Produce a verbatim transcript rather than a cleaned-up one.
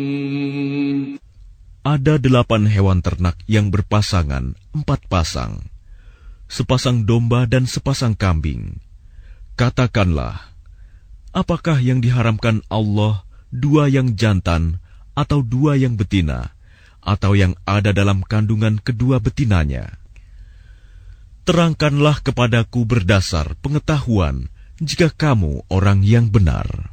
Ada delapan hewan ternak yang berpasangan, empat pasang, sepasang domba dan sepasang kambing. Katakanlah, apakah yang diharamkan Allah, dua yang jantan atau dua yang betina, atau yang ada dalam kandungan kedua betinanya? Terangkanlah kepadaku berdasar pengetahuan, jika kamu orang yang benar.